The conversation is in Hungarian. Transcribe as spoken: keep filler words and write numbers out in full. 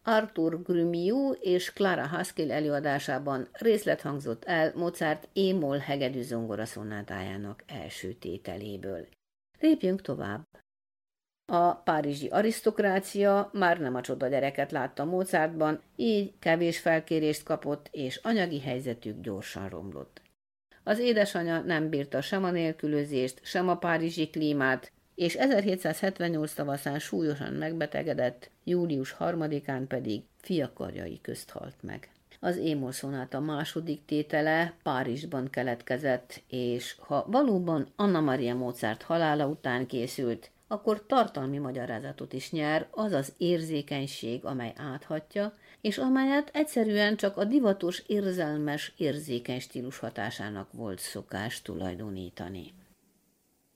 Arthur Grumiaux és Clara Haskell előadásában részlet hangzott el Mozart é-moll hegedű zongoraszonátájának első tételéből. Lépjünk tovább. A párizsi arisztokrácia már nem a csoda gyereket látta Mozartban, így kevés felkérést kapott, és anyagi helyzetük gyorsan romlott. Az édesanyja nem bírta sem a nélkülözést, sem a párizsi klímát, és ezerhétszázhetvennyolc tavaszán súlyosan megbetegedett, július harmadikán pedig fiakarjai közt halt meg. Az é-moll szonáta második tétele Párizsban keletkezett, és ha valóban Anna Maria Mozart halála után készült, akkor tartalmi magyarázatot is nyer az az érzékenység, amely áthatja, és amelyet egyszerűen csak a divatos, érzelmes, érzékeny stílus hatásának volt szokás tulajdonítani.